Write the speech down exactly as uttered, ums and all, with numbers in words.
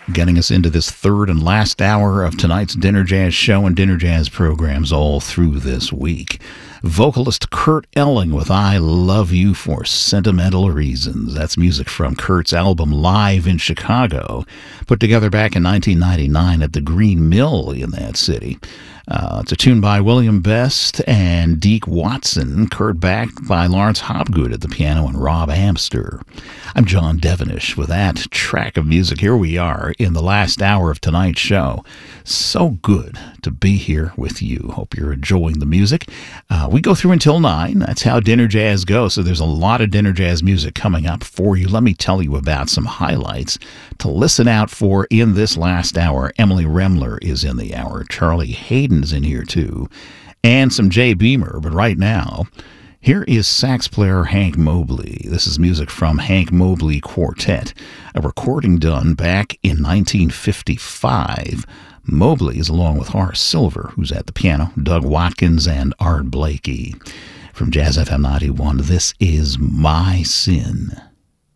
Getting us into this third and last hour of tonight's Dinner Jazz show and Dinner Jazz programs all through this week. Vocalist Kurt Elling with I Love You for Sentimental Reasons. That's music from Kurt's album Live in Chicago, put together back in nineteen ninety-nine at the Green Mill in that city. Uh, it's a tune by William Best and Deke Watson, Kurt backed by Lawrence Hopgood at the piano and Rob Amster. I'm John Devenish with that track of music. Here we are in the last hour of tonight's show. So good to be here with you. Hope you're enjoying the music. Uh, we go through until nine. That's how Dinner Jazz goes. So there's a lot of Dinner Jazz music coming up for you. Let me tell you about some highlights to listen out for in this last hour. Emily Remler is in the hour. Charlie Hayden's in here too. And some Jay Beamer. But right now, here is sax player Hank Mobley. This is music from Hank Mobley Quartet, a recording done back in nineteen fifty-five. Mobley is along with Horace Silver, who's at the piano, Doug Watkins, and Art Blakey. From Jazz F M ninety-one, this is My Sin.